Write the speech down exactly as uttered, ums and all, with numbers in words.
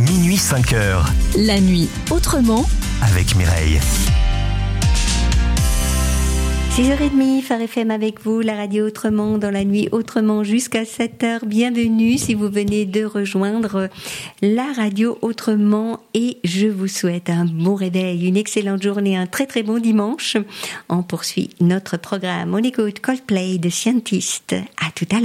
Minuit cinq heures. La nuit autrement Avec Mireille. six heures trente, Phare F M avec vous, la radio autrement, dans la nuit autrement jusqu'à sept heures. Bienvenue si vous venez de rejoindre la radio autrement et je vous souhaite un bon réveil, une excellente journée, un très très bon dimanche. On poursuit notre programme. On écoute Coldplay de Scientist. À tout à l'heure.